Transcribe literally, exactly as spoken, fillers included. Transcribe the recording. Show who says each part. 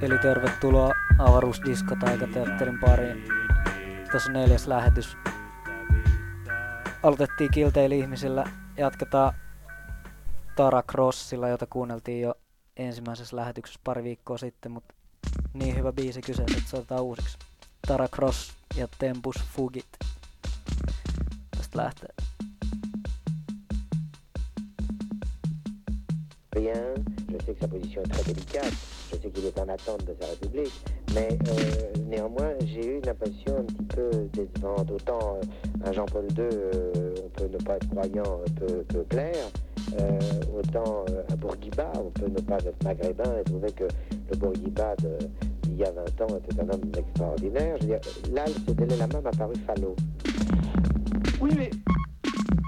Speaker 1: Eli tervetuloa avaruusdiskotaikateatterin pariin. Tässä on neljäs lähetys. Aloitettiin Kilteillä ihmisillä. Jatketaan Tara Crossilla, jota kuunneltiin jo ensimmäisessä lähetyksessä pari viikkoa sitten, mutta niin hyvä biisi kyseessä, että se otetaan uusiksi. Tara Cross ja Tempus Fugit. Tästä lähtee.
Speaker 2: Rien, je sais que sa position est très délicate, je sais qu'il est en attente de sa République, mais euh, néanmoins j'ai eu une impression un petit peu décevante. Autant euh, un Jean-Paul deux, euh, on peut ne pas être croyant, peut, peut plaire, euh, autant euh, un Bourguiba, on peut ne pas être maghrébin et trouver que le Bourguiba de, il y a vingt ans était un homme extraordinaire. Je veux dire, là, ce Dalai Lama m'a paru falot.
Speaker 3: Oui, mais